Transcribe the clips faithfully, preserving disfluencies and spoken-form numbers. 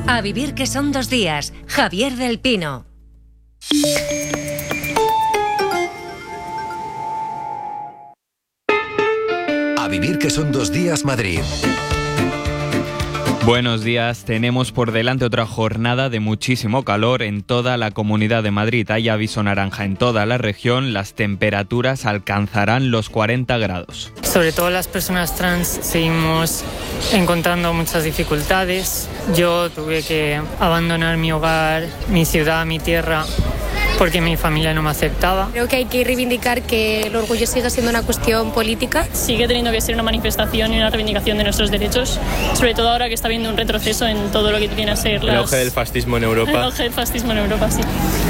A vivir que son dos días. Javier del Pino. A vivir que son dos días Madrid. Buenos días, tenemos por delante otra jornada de muchísimo calor en toda la Comunidad de Madrid. Hay aviso naranja en toda la región, las temperaturas alcanzarán los cuarenta grados. Sobre todo las personas trans seguimos encontrando muchas dificultades. Yo tuve que abandonar mi hogar, mi ciudad, mi tierra, porque mi familia no me aceptaba. Creo que hay que reivindicar que el orgullo siga siendo una cuestión política. Sigue teniendo que ser una manifestación y una reivindicación de nuestros derechos, sobre todo ahora que está habiendo un retroceso en todo lo que viene a ser las... el auge del fascismo en Europa. El auge del fascismo en Europa, sí.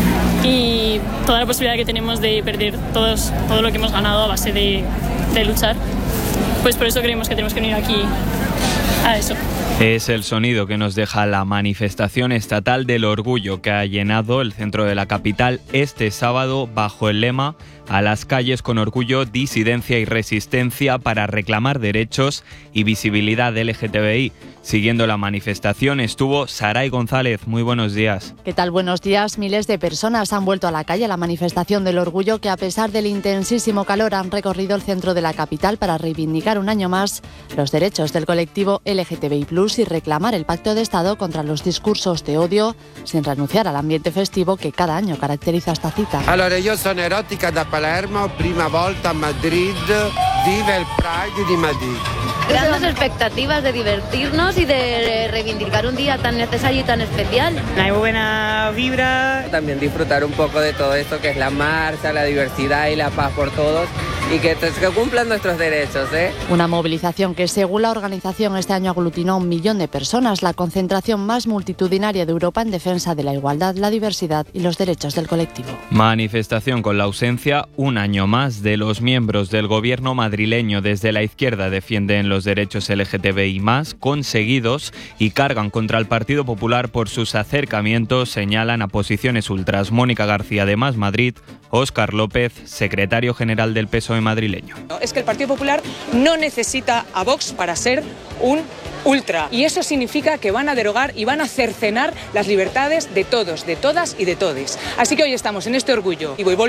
Y toda la posibilidad que tenemos de perder todos, todo lo que hemos ganado a base de, de luchar. Pues por eso creemos que tenemos que venir aquí a eso. Es el sonido que nos deja la manifestación estatal del orgullo que ha llenado el centro de la capital este sábado bajo el lema "A las calles con orgullo, disidencia y resistencia para reclamar derechos y visibilidad L G T B I". Siguiendo la manifestación estuvo Saray González. Muy buenos días. ¿Qué tal? Buenos días. Miles de personas han vuelto a la calle a la manifestación del orgullo que, a pesar del intensísimo calor, han recorrido el centro de la capital para reivindicar un año más los derechos del colectivo L G T B I plus, y reclamar el pacto de Estado contra los discursos de odio, sin renunciar al ambiente festivo que cada año caracteriza esta cita. Allora, yo soy erótica da Palermo, prima volta a Madrid, vive el Pride de Madrid. Grandes expectativas de divertirnos y de reivindicar un día tan necesario y tan especial. Hay buena vibra. También disfrutar un poco de todo esto que es la marcha, la diversidad y la paz por todos, y que, que cumplan nuestros derechos, ¿eh? Una movilización que, según la organización, este año aglutinó a un millón de personas, la concentración más multitudinaria de Europa en defensa de la igualdad, la diversidad y los derechos del colectivo. Manifestación con la ausencia, un año más, de los miembros del gobierno madrileño. Desde la izquierda defienden los derechos L G T B I más, conseguidos, y cargan contra el Partido Popular por sus acercamientos, señalan a posiciones ultras. Mónica García de Más Madrid, Óscar López, secretario general del P S O E madrileño. Es que el Partido Popular no necesita a Vox para ser un ultra, y eso significa que van a derogar y van a cercenar las libertades de todos, de todas y de todes. Así que hoy estamos en este orgullo y voy